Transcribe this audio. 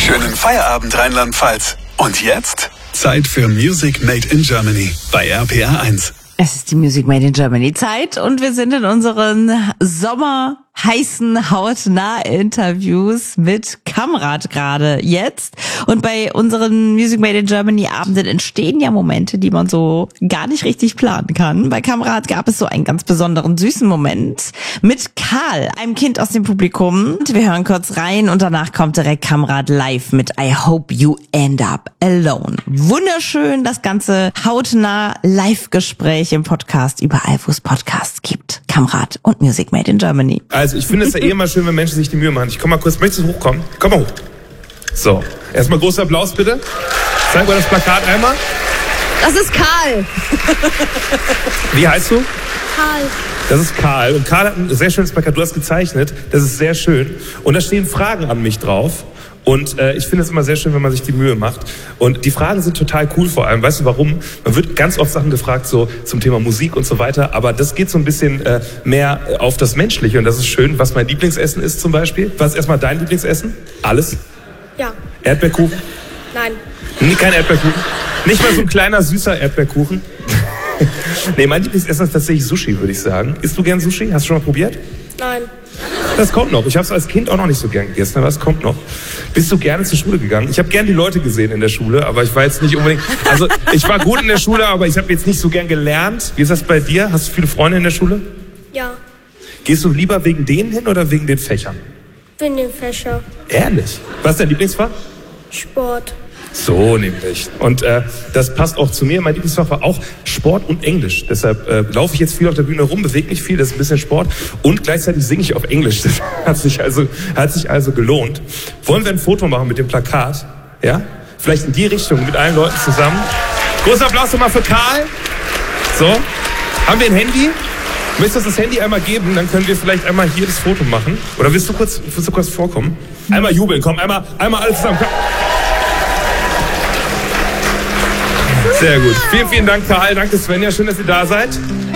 Schönen Feierabend, Rheinland-Pfalz. Und jetzt Zeit für Music Made in Germany bei RPR 1. Es ist die Music Made in Germany Zeit und wir sind in unseren sommerheißen Hautnah-Interviews mit Kamrat gerade jetzt. Und bei unseren Music Made in Germany Abenden entstehen ja Momente, die man so gar nicht richtig planen kann. Bei Kamrat gab es so einen ganz besonderen, süßen Moment mit Karl, einem Kind aus dem Publikum. Wir hören kurz rein und danach kommt direkt Kamrat live mit I Hope You End Up Alone. Wunderschön, das ganze hautnah Live-Gespräch im Podcast, überall wo es Podcasts gibt. Kamrat und Music Made in Germany. Also ich finde es ja eh immer schön, wenn Menschen sich die Mühe machen. Ich komm mal kurz, möchtest du hochkommen? Komm mal hoch. So, erstmal großer Applaus bitte. Zeig mal das Plakat einmal. Das ist Karl. Wie heißt du? Karl. Das ist Karl. Und Karl hat ein sehr schönes Plakat. Du hast gezeichnet. Das ist sehr schön. Und da stehen Fragen an mich drauf. Und ich finde es immer sehr schön, wenn man sich die Mühe macht. Und die Fragen sind total cool vor allem. Weißt du warum? Man wird ganz oft Sachen gefragt, so zum Thema Musik und so weiter. Aber das geht so ein bisschen mehr auf das Menschliche. Und das ist schön, was mein Lieblingsessen ist zum Beispiel. Was ist erstmal dein Lieblingsessen? Alles? Ja. Erdbeerkuchen? Nein. Nee, kein Erdbeerkuchen. Nicht mal so ein kleiner, süßer Erdbeerkuchen. Nee, mein Lieblingsessen ist tatsächlich Sushi, würde ich sagen. Isst du gern Sushi? Hast du schon mal probiert? Nein. Das kommt noch. Ich habe es als Kind auch noch nicht so gern gegessen, aber es kommt noch. Bist du gerne zur Schule gegangen? Ich habe gern die Leute gesehen in der Schule, aber ich war jetzt nicht unbedingt... Also ich war gut in der Schule, aber ich habe jetzt nicht so gern gelernt. Wie ist das bei dir? Hast du viele Freunde in der Schule? Ja. Gehst du lieber wegen denen hin oder wegen den Fächern? Bin den Fächer. Ehrlich? Was ist dein Lieblingsfach? Sport. So nämlich. Und das passt auch zu mir. Mein Lieblingsfach war auch Sport und Englisch. Deshalb laufe ich jetzt viel auf der Bühne rum, bewege mich viel, das ist ein bisschen Sport. Und gleichzeitig singe ich auf Englisch. Das hat sich also gelohnt. Wollen wir ein Foto machen mit dem Plakat? Ja? Vielleicht in die Richtung mit allen Leuten zusammen. Großer Applaus nochmal für Karl. So. Haben wir ein Handy? Möchtest du das Handy einmal geben? Dann können wir vielleicht einmal hier das Foto machen. Oder willst du kurz vorkommen? Einmal jubeln, komm, einmal alle zusammen. Komm. Sehr gut. Vielen, vielen Dank, Karl. Danke, Svenja. Schön, dass ihr da seid.